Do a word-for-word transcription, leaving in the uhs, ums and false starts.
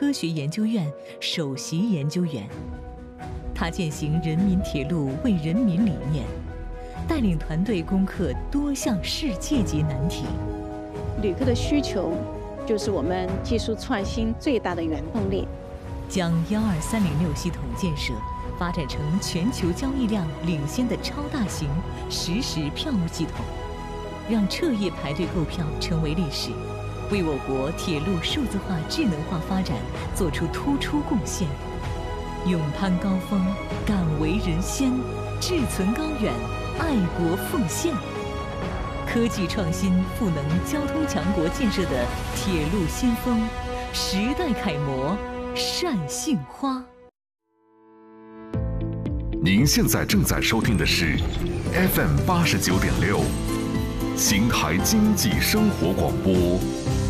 科学研究院首席研究员。他践行人民铁路为人民理念，带领团队攻克多项世界级难题。 旅客的需求就是我们技术创新最大的原动力。 将幺二三零六系统建设发展成全球交易量领先的超大型实时票务系统，让彻夜排队购票成为历史，为我国铁路数字化智能化发展做出突出贡献。勇攀高峰，敢为人先，志存高远，爱国奉献。科技创新赋能交通强国建设的铁路先锋，时代楷模，单杏花。 您现在正在收听的是 F M 八十九点六，邢台经济生活广播。